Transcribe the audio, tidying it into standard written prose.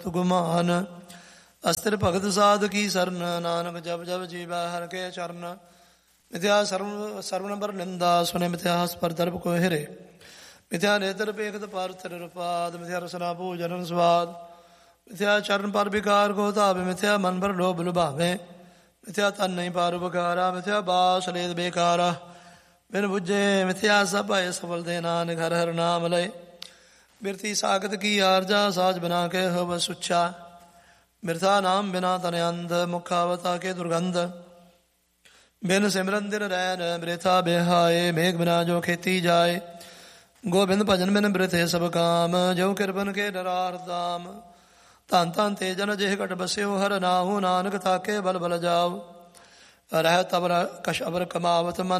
ਗੁਮਾਨ। ਅਸਤਿਰ ਭਗਤ ਸਾਧ ਕੀ ਸਰਨ, ਨਾਨਕ ਜਪ ਜਪ ਜੀਵੈ ਹਰਿ ਕੇ ਚਰਨ। ਮਿਥਿਆ ਸਰਵਨ ਬਰ ਨਿੰਦਾ, ਸੁਨੇ ਮਿਥਿਆ ਹਸ ਪਰ ਦਰਬ ਕੋ ਹਿਰੇ। ਮਿਥਿਆ ਨੇਤਰ ਪੇਖਤ ਪਰ ਥਿਰ ਪਾਦ, ਮਿਥਿਆ ਰਸਨਾ ਭੋਜਨ ਸਵਾਦ। ਮਿਥਿਆ ਚਰਨ ਪਰ ਵਿਕਾਰ ਕੋ ਧਾਵੇ, ਮਿਥਿਆ ਮਨ ਪਰ ਲੋਭ ਲੁਭਾਵੇ। ਮਿਥਿਆ ਤਨ ਨਹੀਂ ਪਾਰ ਉਪਕਾਰਾ, ਮਿਥਿਆ ਬਾਸ ਲੇਦ ਬੇਕਾਰਾ। ਬਿਨ ਬੁੱਝੇ ਮਿਥਿਆ ਸਭ ਭਏ ਸਫਲ ਦੇ, ਨਾਨਕ ਹਰਿ ਹਰਿ ਨਾਮ ਲਏ। ਬਿਰਤੀ ਸਾਖਤ ਕੀ ਆਰਜਾ, ਸਾਜ ਬਨਾ ਕੇ ਹੋਵ ਸੁੱਚਾ। ਮਿਰਥਾ ਨਾਮ ਬਿਨਾ ਤਨ ਅੰਧ, ਮੁਖਾਵਤਾ ਕੇ ਦੁਰਗੰਧ। ਬਿਨ ਸਿਮਰਨ ਦਿਨ ਰੈਨ, ਬ੍ਰਿਥਾ ਬਿਹਾਏ। ਮੇਘ ਬਿਨਾ ਜੋ ਖੇਤੀ ਜਾਏ, ਗੋਬਿੰਦ ਭਜਨ ਬਿਨ ਬ੍ਰਿਥੇ ਸਭ ਕਾਮ। ਜੋ ਕਿਰਪਨ ਕੇ ਡਰਾਰ ਦਾਮ, ਧਨ ਧਨ ਤੇ ਜਨ ਜਿਹ ਘਟ ਬਸਿਓ। ਹਰ ਨਾਹੂ ਨਾਨਕ ਤਾਕੇ ਬਲ ਬਲ ਜਾਓ। ਰਹਿ ਤਬ ਕਸ਼ ਅਬਰ ਕਮਾਵਤ, ਮਨ